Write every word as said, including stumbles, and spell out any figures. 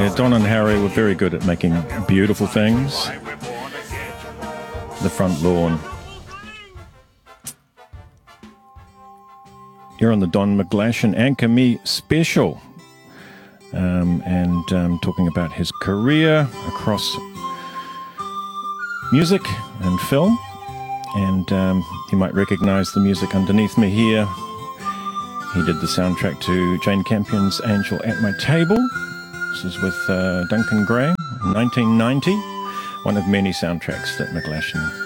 Yeah, Don and Harry were very good at making beautiful things. The Front Lawn. You're on the Don McGlashan Anchor Me special. Um, and um, talking about his career across music and film. And um, you might recognize the music underneath me here. He did the soundtrack to Jane Campion's Angel at My Table. This is with uh, Duncan Gray in nineteen ninety. One of many soundtracks that McGlashan